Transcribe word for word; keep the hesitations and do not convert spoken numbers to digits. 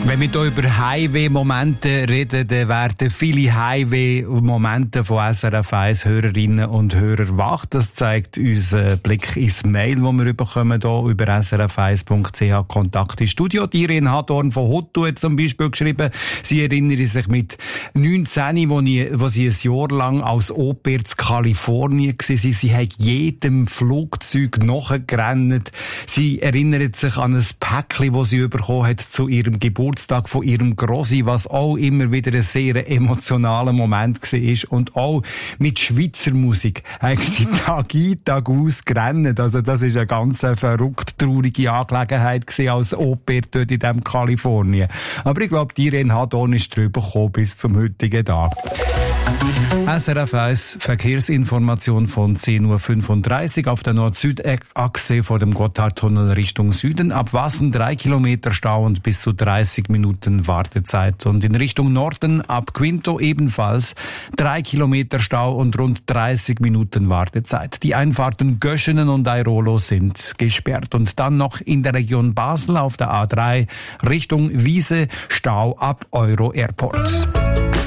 Wenn wir hier über Highway-Momente reden, dann werden viele Highway-Momente von S R F eins Hörerinnen und Hörern wach. Das zeigt uns ein Blick ins Mail, das wir bekommen hier über s r f eins punkt c h Kontakt ins Studio. Die Irene Hadorn von Hotto hat zum Beispiel geschrieben, sie erinnere sich mit neunzehn, wo, ich, wo sie ein Jahr lang als Au-pair in Kalifornien war. Sie, sie hat jedem Flugzeug nachgerannt. Sie erinnert sich an ein Päckchen, das sie bekommen hat zu ihrem Geburtstag von ihrem Grossi, was auch immer wieder ein sehr emotionaler Moment war. Und auch mit Schweizer Musik haben sie Tag ein, Tag aus gerannt. Also das ist eine ganz verrückt traurige Angelegenheit gewesen als Au-pair dort in dem Kalifornien. Aber ich glaube, die Irene Hadorn ist drüber gekommen bis zum heutigen Tag. S R F eins Verkehrsinformation von zehn Uhr fünfunddreißig auf der Nord-Süd-Achse vor dem Gotthardtunnel Richtung Süden. Ab Wassen drei Kilometer Stau und bis zu dreißig Minuten Wartezeit. Und in Richtung Norden ab Quinto ebenfalls drei Kilometer Stau und rund dreißig Minuten Wartezeit. Die Einfahrten Göschenen und Airolo sind gesperrt. Und dann noch in der Region Basel auf der A drei Richtung Wiese Stau ab Euro Airport.